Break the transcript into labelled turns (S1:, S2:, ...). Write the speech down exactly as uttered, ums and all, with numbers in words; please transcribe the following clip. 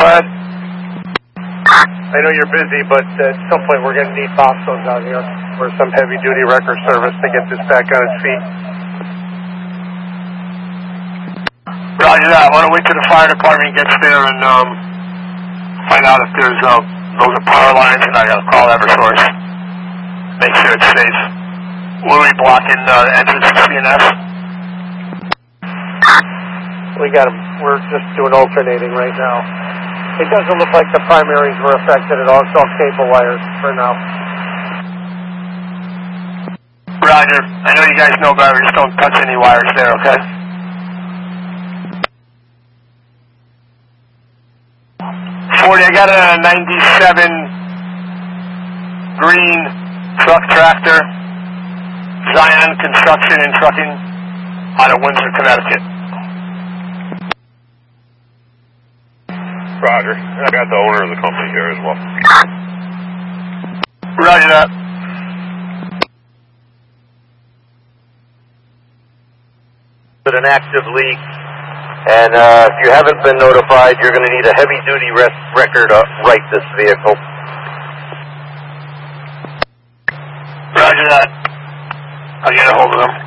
S1: ahead.
S2: I know you're busy, but at some point we're going to need Bostos out here for some heavy-duty wrecker service to get this back on its feet.
S1: Roger that. Why don't we wait till the fire department gets there and um, find out if there's uh, those are power lines, and I got to call Eversource. Make sure it's safe. Will we blocking uh, the entrance to C N S?
S2: We got them. We're just doing alternating right now. It doesn't look like the primaries were affected at all. It's all cable wires for now.
S1: Roger. I know you guys know better. Just don't touch any wires there, okay? forty, I got a ninety-seven green truck tractor, Zion Construction and Trucking out of Windsor, Connecticut.
S3: Roger. I got the owner of the company here as well.
S1: Roger that.
S4: With an active leak, and uh, if you haven't been notified, you're going to need a heavy-duty record to right this vehicle.
S1: Roger that. I'll get a hold of them.